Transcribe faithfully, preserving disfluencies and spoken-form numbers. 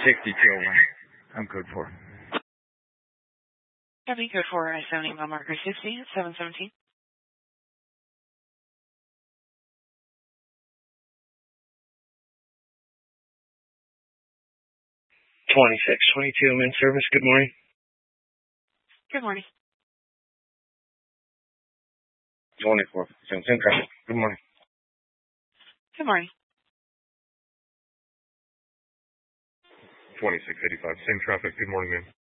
sixty-two oh one. I'm code four. Copy, code four, I seventy mile marker sixty, seven seventeen. twenty-six twenty-two, I'm in service. Good morning. Good morning. twenty-four, same traffic. Good morning. Good morning. twenty-six eighty-five, same traffic. Good morning, ma'am.